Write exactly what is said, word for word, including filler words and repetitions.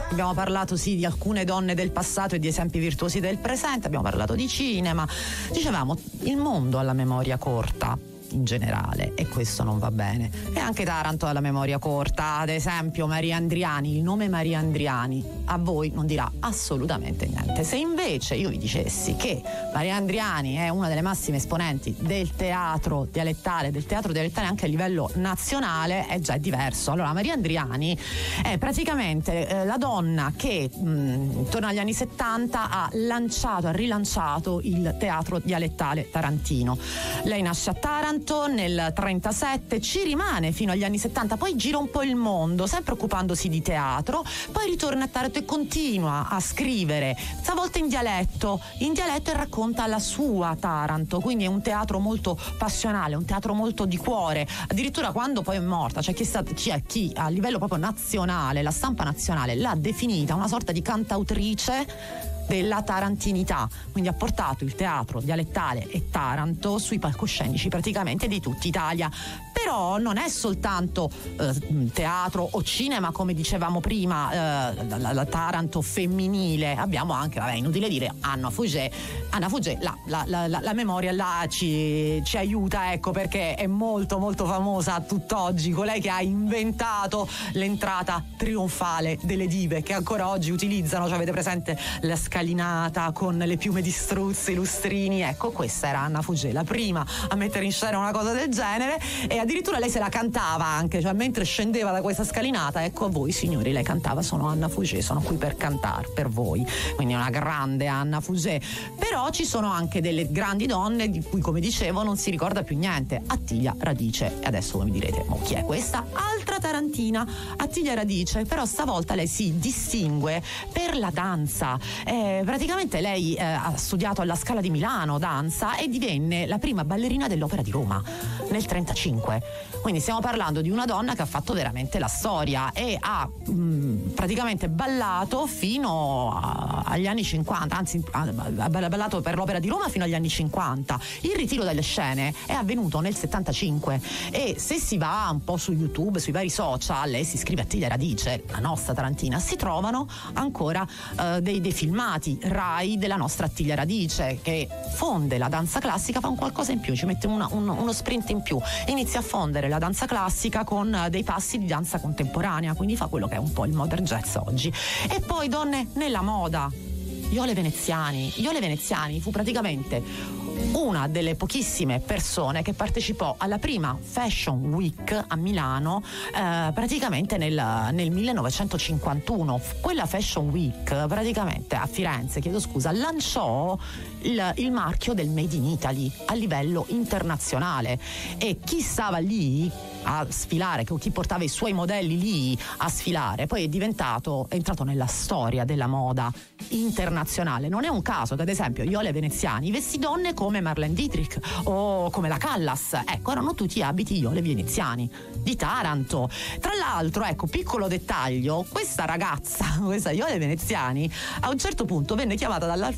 Abbiamo parlato sì di alcune donne del passato e di esempi virtuosi del presente, abbiamo parlato di cinema. Dicevamo, il mondo ha la memoria corta in generale e questo non va bene, e anche Taranto ha la memoria corta. Ad esempio Maria Andriani, il nome Maria Andriani a voi non dirà assolutamente niente. Se invece io vi dicessi che Maria Andriani è una delle massime esponenti del teatro dialettale, del teatro dialettale anche a livello nazionale, è già diverso. Allora, Maria Andriani è praticamente eh, la donna che mh, intorno agli anni settanta ha lanciato, ha rilanciato il teatro dialettale tarantino. Lei nasce a Taranto nel trentasette, ci rimane fino agli anni settanta, poi gira un po' il mondo, sempre occupandosi di teatro, poi ritorna a Taranto e continua a scrivere, stavolta in dialetto, in dialetto e racconta la sua Taranto, quindi è un teatro molto passionale, un teatro molto di cuore. Addirittura quando poi è morta, cioè chi, sta, chi è chi a livello proprio nazionale, la stampa nazionale l'ha definita una sorta di cantautrice della tarantinità, quindi ha portato il teatro dialettale e Taranto sui palcoscenici praticamente di tutta Italia. Però non è soltanto eh, teatro o cinema, come dicevamo prima, eh, la, la Taranto femminile. Abbiamo anche, vabbè, inutile dire, Anna Fugè. Anna Fugè, la, la, la, la memoria là ci, ci aiuta, ecco, perché è molto molto famosa a tutt'oggi, colei che ha inventato l'entrata trionfale delle dive, che ancora oggi utilizzano, cioè avete presente la scalinata con le piume di struzzi, i lustrini, ecco, questa era Anna Fugè, la prima a mettere in scena una cosa del genere, e addirittura lei se la cantava anche, cioè mentre scendeva da questa scalinata, ecco, a voi signori, lei cantava: sono Anna Fugè, sono qui per cantare per voi. Quindi è una grande Anna Fugè. Però ci sono anche delle grandi donne di cui, come dicevo, non si ricorda più niente. Attilia Radice, e adesso voi mi direte, ma chi è questa? Altra tarantina, Attilia Radice, però stavolta lei si distingue per la danza. Eh, praticamente lei eh, ha studiato alla Scala di Milano danza e divenne la prima ballerina dell'Opera di Roma nel trentacinque. Quindi stiamo parlando di una donna che ha fatto veramente la storia e ha mh, praticamente ballato fino a, agli anni cinquanta, anzi ha ballato per l'Opera di Roma fino agli anni cinquanta. Il ritiro dalle scene è avvenuto nel settantacinque e se si va un po' su YouTube, sui vari social e si scrive Attilia Radice, la nostra tarantina, si trovano ancora uh, dei, dei filmati Rai della nostra Attilia Radice, che fonde la danza classica, fa un qualcosa in più, ci mette una, un, uno sprint in più, inizia a fondere la danza classica con dei passi di danza contemporanea, quindi fa quello che è un po' il modern jazz oggi. E poi donne nella moda, Iole Veneziani. Iole Veneziani fu praticamente una delle pochissime persone che partecipò alla prima Fashion Week a Milano, eh, praticamente nel, nel millenovecentocinquantuno. Quella Fashion Week praticamente a Firenze, chiedo scusa, lanciò il, il marchio del Made in Italy a livello internazionale, e chi stava lì a sfilare, chi portava i suoi modelli lì a sfilare, poi è diventato, è entrato nella storia della moda internazionale. Non è un caso che ad esempio Iole Veneziani vestì donne come Marlene Dietrich o come la Callas, ecco, erano tutti abiti Iole Veneziani di Taranto. Tra l'altro, ecco, piccolo dettaglio, questa ragazza, questa Iole Veneziani, a un certo punto venne chiamata dalla,